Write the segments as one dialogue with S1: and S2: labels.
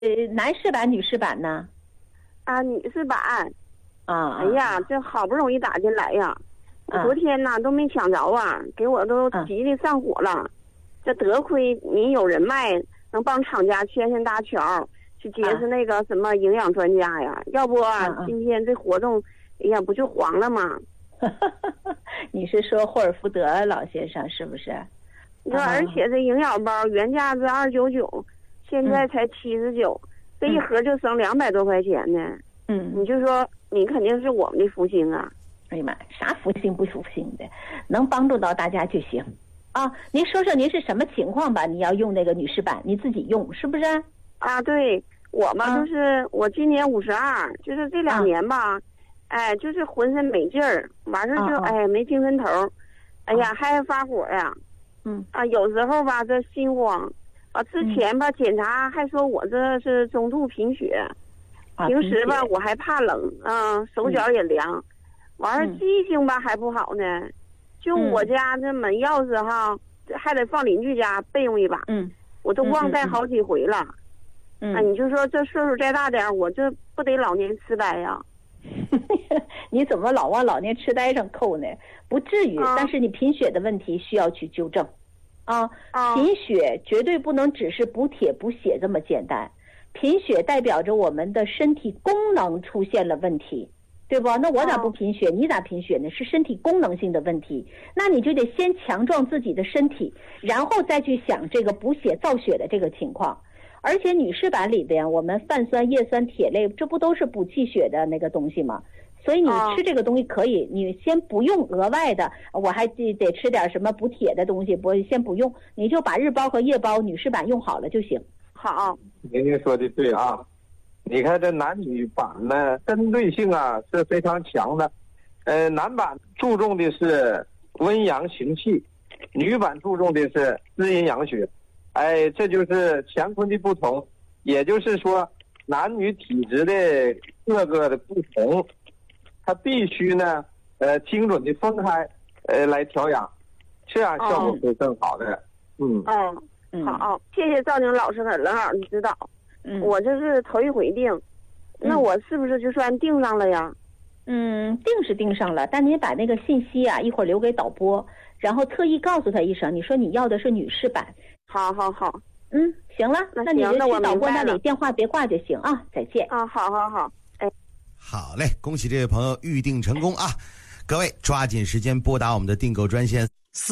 S1: 男士版、女士版呢？
S2: 啊，女士版。
S1: 啊，
S2: 哎呀，这好不容易打进来呀，我昨天呢都没抢着啊，给我都急的上火了。这得亏你有人脉，能帮厂家牵线搭桥，去结识那个什么营养专家呀，要不今天这活动，哎呀，不就黄了吗？
S1: 你是说霍尔福德老先生是不是？
S2: 你说，而且这营养包原价是299，现在才79，这一盒就省200多块钱呢。你就说你肯定是我们的福星啊！
S1: 哎呀妈，啥福星不福星的，能帮助到大家就行啊！您说说您是什么情况吧？你要用那个女士版，你自己用是不是？
S2: 啊，对，我嘛就是我今年52，就是这2年吧，哎，就是浑身没劲儿，完事就哎没精神头，哎呀还发火呀，有时候吧这心慌，之前吧检查还说我这是中度贫血。平时吧，我还怕冷，手脚也凉，完事记性吧还不好呢。就我家这门钥匙哈，还得放邻居家备用一把，我都忘带好几回了。你就说这岁数再大点，我这不得老年痴呆呀？
S1: 你怎么老往老年痴呆上扣呢？不至于，但是你贫血的问题需要去纠正。贫血绝对不能只是补铁补血这么简单。贫血代表着我们的身体功能出现了问题，对不？那我咋不贫血，你咋贫血呢？是身体功能性的问题，那你就得先强壮自己的身体，然后再去想这个补血造血的这个情况。而且女士版里边，我们泛酸、叶酸、铁类，这不都是补气血的那个东西吗？所以你吃这个东西可以，你先不用额外的，我还得吃点什么补铁的东西，先不用，你就把日包和夜包女士版用好了就行。
S2: 好，
S3: 您说的对啊，你看这男女版呢，针对性啊是非常强的。男版注重的是温阳行气，女版注重的是滋阴养血。哎，这就是乾坤的不同，也就是说，男女体质的各个的不同，它必须呢，精准的分开，来调养，这样效果会更好的。
S2: 好，谢谢赵宁老师和冷老师指导。我这是头一回定，那我是不是就算定上了呀？
S1: 定是定上了，但您把那个信息啊一会儿留给导播，然后特意告诉他一声，你说你要的是女士版。
S2: 好。
S1: 行了，那你就去导播那里，电话别挂就行啊。再见。
S2: 好。哎，
S4: 好嘞，恭喜这位朋友预定成功啊！各位抓紧时间拨打我们的订购专线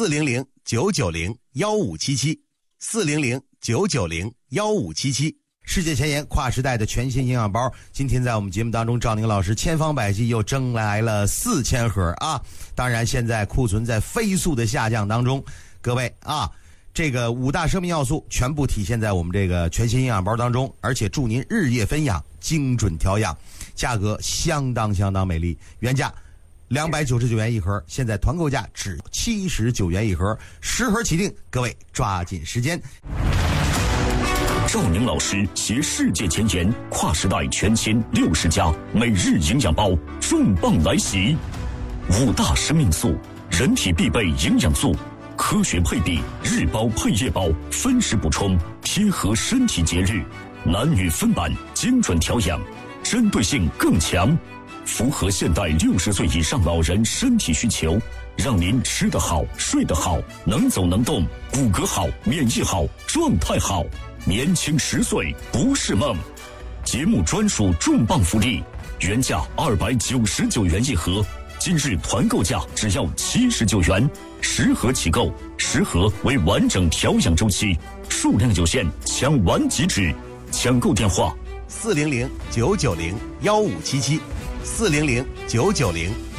S4: 400-990-1577，400-990-1577。世界前沿跨时代的全新营养包，今天在我们节目当中，赵宁老师千方百计又争来了4000盒啊！当然，现在库存在飞速的下降当中，各位啊，这个5大生命要素全部体现在我们这个全新营养包当中，而且助您日夜分养，精准调养，价格相当美丽，原价299元一盒，现在团购价只79元一盒，10盒起订，各位抓紧时间。
S5: 赵宁老师携世界前沿跨时代全新60加每日营养包重磅来袭，5大生命素，人体必备营养素，科学配比，日包配夜包，分时补充，贴合身体节日，男女分版，精准调养，针对性更强，符合现代60岁以上老人身体需求，让您吃得好，睡得好，能走能动，骨骼好，免疫好，状态好，年轻10岁不是梦。节目专属重磅福利，原价299元一盒，今日团购价只要79元，10盒起购，10盒为完整调养周期，数量有限，抢完即止。抢购电话
S4: 400-990-1577，400-990